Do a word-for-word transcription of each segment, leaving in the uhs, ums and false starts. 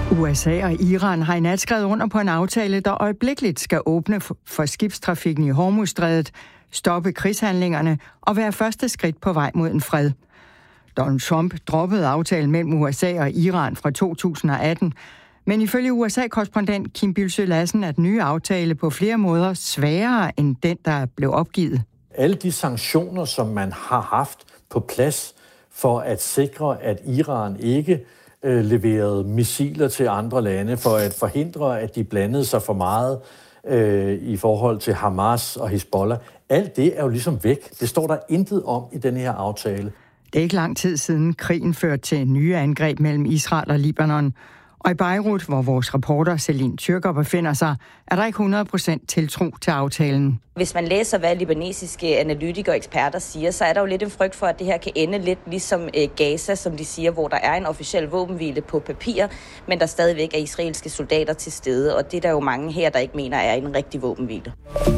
U S A og Iran har i nat skrevet under på en aftale, der øjeblikkeligt skal åbne for skibstrafikken i Hormuzstrædet, stoppe krigshandlingerne og være første skridt på vej mod en fred. Donald Trump droppede aftalen mellem U S A og Iran fra to tusind og atten, men ifølge U S A-korrespondent Kim Bildsøe Lassen er den nye aftale på flere måder sværere end den, der blev opgivet. Alle de sanktioner, som man har haft på plads for at sikre, at Iran ikke øh, leverede missiler til andre lande, for at forhindre, at de blandede sig for meget øh, i forhold til Hamas og Hezbollah, alt det er jo ligesom væk. Det står der intet om i den her aftale. Det er ikke lang tid siden krigen førte til nye angreb mellem Israel og Libanon. Og i Beirut, hvor vores reporter Celine Tyrker befinder sig, er der ikke hundrede procent tiltro til aftalen. Hvis man læser, hvad libanesiske analytikere og eksperter siger, så er der jo lidt en frygt for, at det her kan ende lidt ligesom Gaza, som de siger, hvor der er en officiel våbenhvile på papir, men der stadigvæk er israelske soldater til stede, og det er der jo mange her, der ikke mener er en rigtig våbenhvile.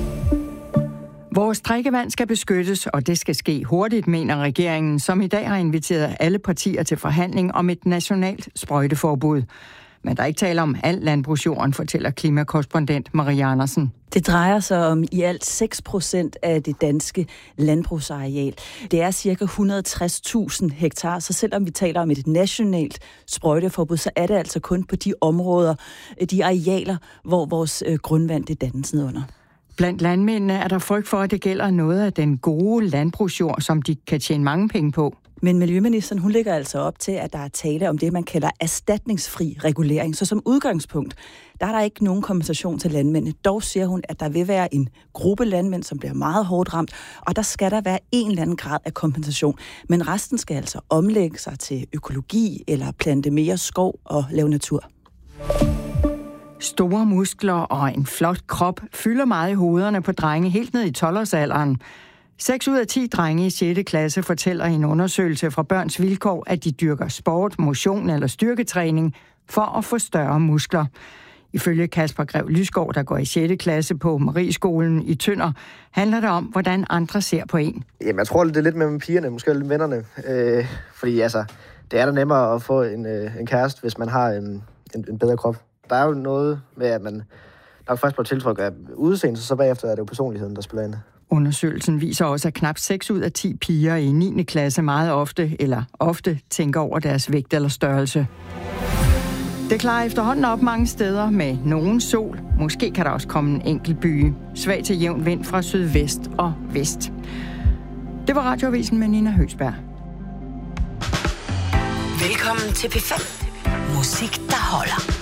Vores drikkevand skal beskyttes, og det skal ske hurtigt, mener regeringen, som i dag har inviteret alle partier til forhandling om et nationalt sprøjteforbud. Men der er ikke tale om al landbrugsjorden, fortæller klimakorrespondent Marie Andersen. Det drejer sig om i alt seks procent af det danske landbrugsareal. Det er ca. et hundrede og tres tusind hektar, så selvom vi taler om et nationalt sprøjteforbud, så er det altså kun på de områder, de arealer, hvor vores grundvand det dannes nedunder. Blandt landmændene er der frygt for, at det gælder noget af den gode landbrugsjord, som de kan tjene mange penge på. Men miljøministeren, hun lægger altså op til, at der er tale om det, man kalder erstatningsfri regulering. Så som udgangspunkt, der er der ikke nogen kompensation til landmændene. Dog siger hun, at der vil være en gruppe landmænd, som bliver meget hårdt ramt, og der skal der være en eller anden grad af kompensation. Men resten skal altså omlægge sig til økologi eller plante mere skov og lave natur. Store muskler og en flot krop fylder meget i hovederne på drenge helt ned i tolv-årsalderen. seks ud af ti drenge i sjette klasse fortæller i en undersøgelse fra Børns Vilkår, at de dyrker sport, motion eller styrketræning for at få større muskler. Ifølge Kasper Grev Lysgaard, der går i sjette klasse på Marieskolen i Tønder, handler det om, hvordan andre ser på en. Jamen, jeg tror, det er lidt med pigerne, måske lidt vennerne. Øh, fordi altså, det er da nemmere at få en, en kæreste, hvis man har en, en, en bedre krop. Der er jo noget med, at man nok først på tiltryk af udseende, så bagefter er det jo personligheden, der spiller ind. Undersøgelsen viser også, at knap seks ud af ti piger i niende klasse meget ofte eller ofte tænker over deres vægt eller størrelse. Det klarer efterhånden op mange steder med nogen sol. Måske kan der også komme en enkelt byge. Svag til jævn vind fra sydvest og vest. Det var Radioavisen med Nina Høgsberg. Velkommen til P fem. Musik, der holder.